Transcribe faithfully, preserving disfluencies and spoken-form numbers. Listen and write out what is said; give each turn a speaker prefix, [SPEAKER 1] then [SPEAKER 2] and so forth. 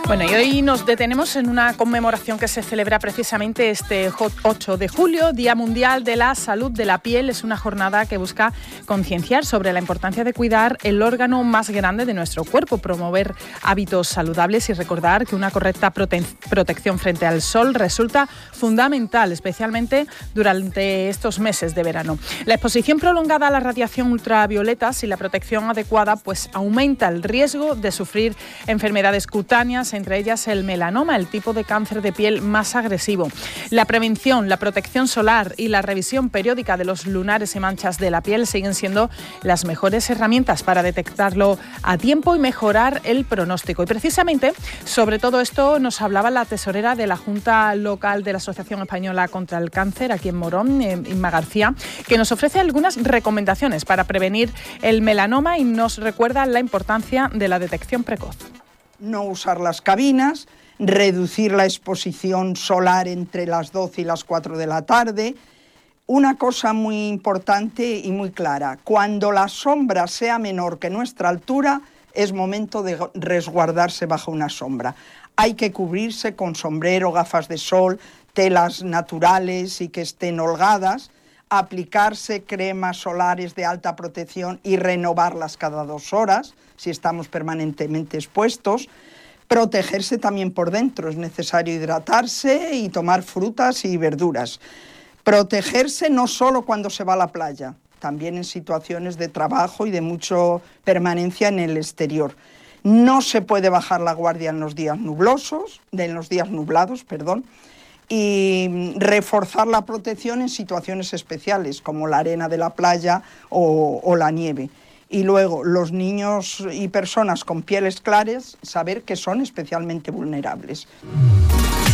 [SPEAKER 1] Bueno, y hoy nos detenemos en una conmemoración que se celebra precisamente este ocho de julio, Día Mundial de la Salud de la Piel. Es una jornada que busca concienciar sobre la importancia de cuidar el órgano más grande de nuestro cuerpo, promover hábitos saludables y recordar que una correcta prote- protección frente al sol resulta fundamental, especialmente durante estos meses de verano. La exposición prolongada a la radiación ultravioleta, sin la protección adecuada, pues aumenta el riesgo de sufrir enfermedades cutáneas, entre ellas el melanoma, el tipo de cáncer de piel más agresivo. La prevención, la protección solar y la revisión periódica de los lunares y manchas de la piel siguen siendo las mejores herramientas para detectarlo a tiempo y mejorar el pronóstico. Y precisamente sobre todo esto nos hablaba la tesorera de la Junta Local de la Asociación Española contra el Cáncer, aquí en Morón, Inma García, que nos ofrece algunas recomendaciones para prevenir el melanoma y nos recuerda la importancia de la detección precoz.
[SPEAKER 2] No usar las cabinas, reducir la exposición solar entre las doce y las cuatro de la tarde. Una cosa muy importante y muy clara, cuando la sombra sea menor que nuestra altura, es momento de resguardarse bajo una sombra. Hay que cubrirse con sombrero, gafas de sol, telas naturales y que estén holgadas, aplicarse cremas solares de alta protección y renovarlas cada dos horas, si estamos permanentemente expuestos. Protegerse también por dentro, es necesario hidratarse y tomar frutas y verduras. Protegerse no solo cuando se va a la playa, también en situaciones de trabajo y de mucha permanencia en el exterior. No se puede bajar la guardia en los días nublosos, en los días nublados, perdón, y reforzar la protección en situaciones especiales como la arena de la playa o, o la nieve. Y luego los niños y personas con pieles claras, saber que son especialmente vulnerables.